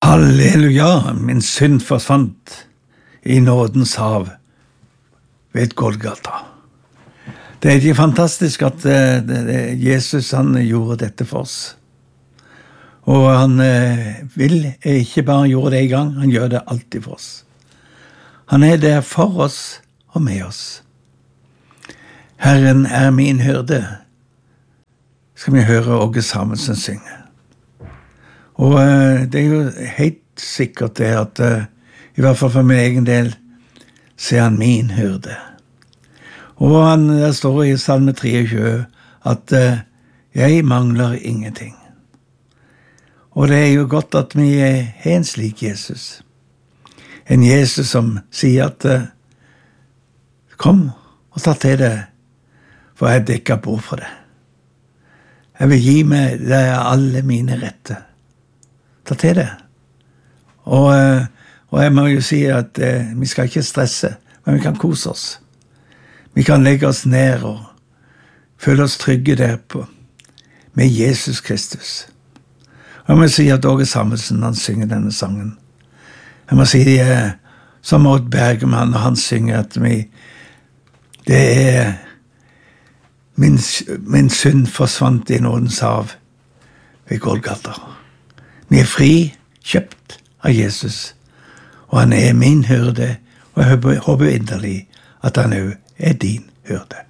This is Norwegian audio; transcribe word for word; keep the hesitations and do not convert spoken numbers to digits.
Halleluja, min synd forsvant i nådens hav ved Golgata. Det er ikke fantastisk at uh, det, det, Jesus han gjorde dette for oss. Og han uh, vil ikke bare gjøre det en gang, han gjør det alltid for oss. Han er der for oss og med oss. Herren er min hyrde, skal vi høre Åge Samuelsen synge. Og uh, det er jo helt sikkert det at, uh, i hvert fall for min egen del, så er han min hyrde. Og han, der står i Salme treogtjue at uh, jeg mangler ingenting. Og det er jo godt at vi er en slik Jesus. En Jesus som sier at uh, kom og ta til det, for jeg dekker bord for det. Jeg vil gi meg det alle mine retter. Ta til det. Og, og jeg må jo si at eh, vi skal ikke stresse, men vi kan kose oss. Vi kan legge oss ned og føle oss trygge der på, med Jesus Kristus. Og jeg må si at Åge Samuelsen, han synger denne sangen. Jeg må si eh, som Odd Bergman, og han synger at vi, det er min, min synd forsvant i nådens hav ved Golgata. Vi er fri, kjøpt av Jesus, og han er min hyrde, og jeg håper inderlig at han også er din hyrde.